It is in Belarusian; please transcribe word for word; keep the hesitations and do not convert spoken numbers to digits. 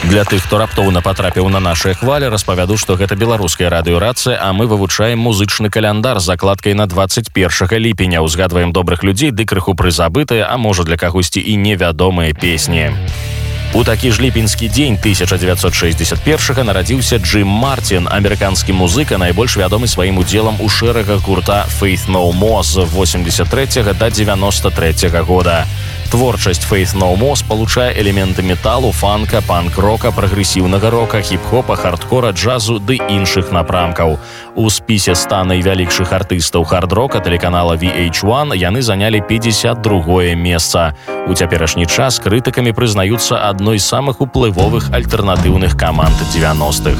Для тых, хто раптоўна патрапіў на нашыя хвалі, распавяду, што гэта беларуская радыёрацыя, а мы вывучаем музычны каляндар з закладкай на дваццаць першага ліпеня. Узгадваем добрых людзей ды крыху прызабытыя, а можа для кагосьці і невядомыя песні. У такі ж ліпеньскі дзень тысяча дзевяцьсот шэсцьдзесят першага нарадзіўся Джим Мартин, амерыканскі музыка, найбольш вядомы сваім удзелам у шэрагах гурта Faith No More з восемьдесят трэцяга да девяносто трэцяга года. Творчасць Faith No More спалучае элементы металу, фанка, панк-рока, прагрэсіўнага рока, хіп-хопа, хардкора, джазу ды іншых напрамкаў. У спісе ста найвялікшых артыстаў хард-рока тэлеканала ви эйч один яны занялі пятьдесят другое месца. У цяперашні час крытыкамі прызнаюцца адной з самых уплывовых альтэрнатыўных каманд девяностых.